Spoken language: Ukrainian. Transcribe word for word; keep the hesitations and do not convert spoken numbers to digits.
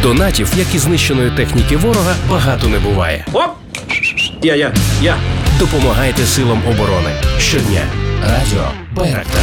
Донатів, як і знищеної техніки ворога, багато не буває. Оп! Я, я, я. Допомагайте силам оборони. Щодня. Радіо Байрактар.